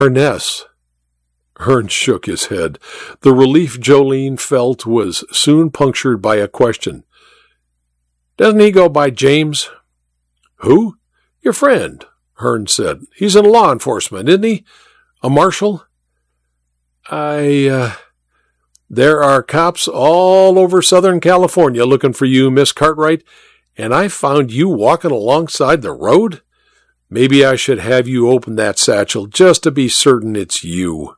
Ernest. Hearn shook his head. The relief Jolene felt was soon punctured by a question. Doesn't he go by James? Who? Your friend, Hearn said. He's in law enforcement, isn't he? A marshal? There are cops all over Southern California looking for you, Miss Cartwright, and I found you walking alongside the road? Maybe I should have you open that satchel just to be certain it's you.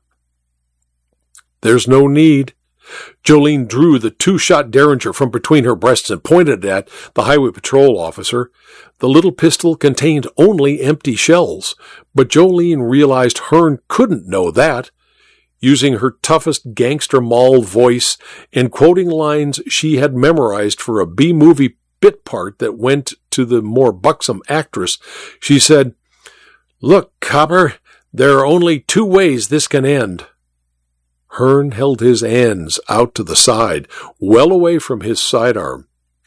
There's no need. Jolene drew the 2-shot Derringer from between her breasts and pointed at the highway patrol officer. The little pistol contained only empty shells, but Jolene realized Hearn couldn't know that. Using her toughest gangster moll voice and quoting lines she had memorized for a B-movie bit part that went to the more buxom actress, she said, Look, copper, there are only 2 ways this can end. Hearn held his hands out to the side, well away from his sidearm.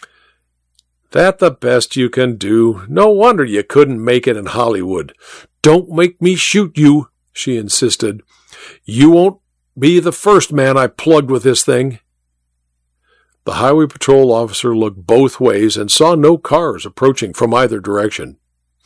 That the best you can do? No wonder you couldn't make it in Hollywood. Don't make me shoot you, she insisted. You won't be the first man I plugged with this thing. The highway patrol officer looked both ways and saw no cars approaching from either direction.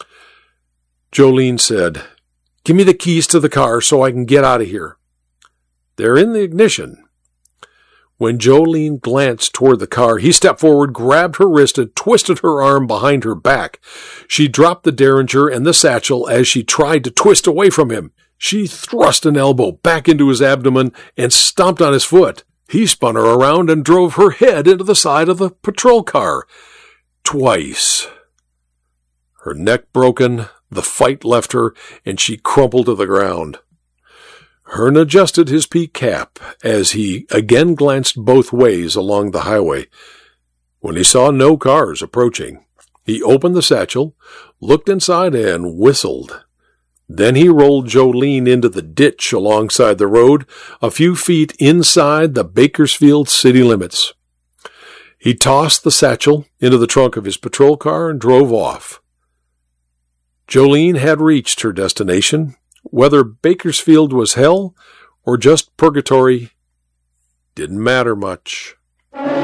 Jolene said, Give me the keys to the car so I can get out of here. They're in the ignition. When Jolene glanced toward the car, he stepped forward, grabbed her wrist, and twisted her arm behind her back. She dropped the Derringer and the satchel as she tried to twist away from him. She thrust an elbow back into his abdomen and stomped on his foot. He spun her around and drove her head into the side of the patrol car. Twice. Her neck broken, the fight left her, and she crumpled to the ground. Hearn adjusted his peak cap as he again glanced both ways along the highway. When he saw no cars approaching, he opened the satchel, looked inside, and whistled. Then he rolled Jolene into the ditch alongside the road, a few feet inside the Bakersfield city limits. He tossed the satchel into the trunk of his patrol car and drove off. Jolene had reached her destination. Whether Bakersfield was hell or just purgatory didn't matter much.